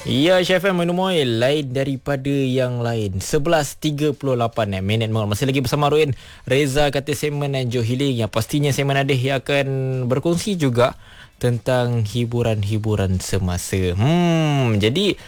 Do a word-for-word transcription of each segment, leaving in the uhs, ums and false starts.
Ya, Chef M Menumoy lain daripada yang lain. sebelas tiga puluh lapan eh, minit malam. Masih lagi bersama Ruin, Reza kata Semen dan Joe Healing. Yang pastinya Semen ada yang akan berkongsi juga tentang hiburan-hiburan semasa. Hmm, jadi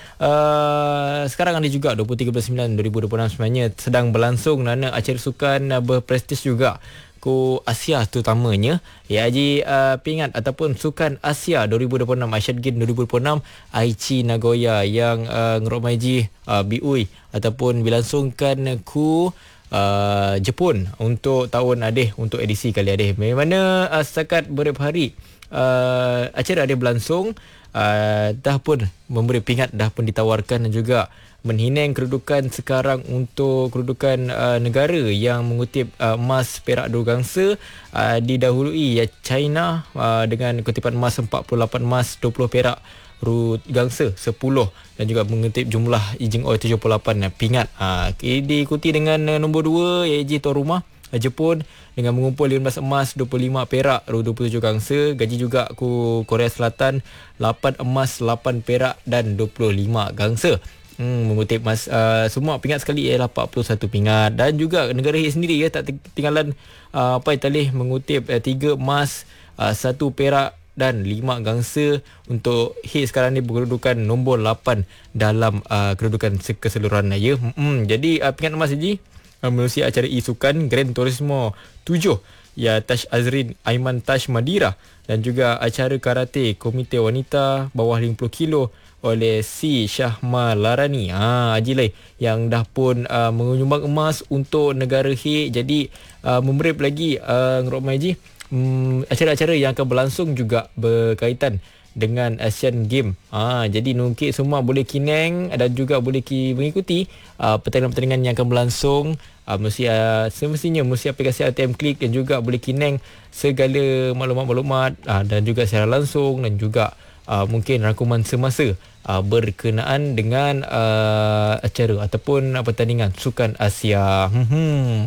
uh, sekarang ada juga dua puluh tiga bulan sembilan dua ribu dua puluh enam sebenarnya sedang berlangsung mana acara sukan uh, berprestij juga Ko Asia terutamanya ya Haji uh, pingat ataupun Sukan Asia dua ribu dua puluh enam Asian Games dua ribu dua puluh enam Aichi Nagoya yang uh, ngerokmaji uh, B U I ataupun dilangsungkan ku uh, Jepun untuk tahun adeh untuk edisi kali adeh. Bagaimana uh, setakat beberapa hari uh, acara adeh berlangsung, uh, dah pun memberi pingat, dah pun ditawarkan dan juga menhinang kedudukan sekarang untuk kedudukan uh, negara yang mengutip uh, emas, perak dua gangsa, uh, didahului ya China uh, dengan kutipan emas empat puluh lapan emas, dua puluh perak, ru gangsa sepuluh dan juga mengutip jumlah Eugene Oil tujuh puluh lapan uh, pingat. Uh, diikuti dengan uh, nombor dua iaitu tuan rumah uh, Jepun dengan mengumpul lima belas emas, dua puluh lima perak, ru dua puluh tujuh gangsa. Gaji juga ku Korea Selatan lapan emas, lapan perak dan dua puluh lima gangsa. Hmm, mengutip mas uh, semua pingat sekali ialah empat puluh satu pingat. Dan juga negara Hit sendiri ya tak tinggalan uh, apa Italih mengutip uh, tiga emas, uh, satu perak dan lima gangsa. Untuk Hit sekarang ni berkedudukan nombor lapan dalam uh, kedudukan keseluruhan ya. Hmm, jadi uh, pingat emas ini uh, menerusi acara e-sukan Gran Turismo tujuh ya Tash Azrin Aiman Tash Madira dan juga acara karate Komite Wanita bawah lima puluh kilo oleh Si Syahma Larani. Ha, Haji Lai yang dah pun uh, menyumbang emas untuk negara Hit. Jadi uh, memerip lagi uh, Ngerok Maji um, acara-acara yang akan berlangsung juga berkaitan dengan Asian Game. Ha, jadi nungkit semua boleh kineng dan juga boleh ki mengikuti uh, pertandingan-pertandingan yang akan berlangsung. Uh, mesti uh, semestinya mesti aplikasi A T M Click dan juga boleh kineng segala maklumat-maklumat uh, dan juga secara langsung dan juga Uh, mungkin rangkuman semasa uh, berkenaan dengan uh, acara ataupun uh, pertandingan Sukan Asia. Hmm,